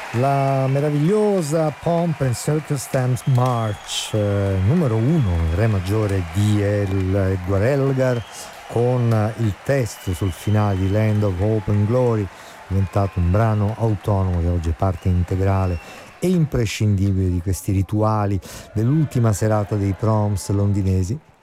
La meravigliosa Pomp and Circumstance March, numero 1, Re maggiore di Edward Elgar, con il testo sul finale di Land of Hope and Glory, diventato un brano autonomo che oggi è parte integrale e imprescindibile di questi rituali dell'ultima serata dei proms londinesi.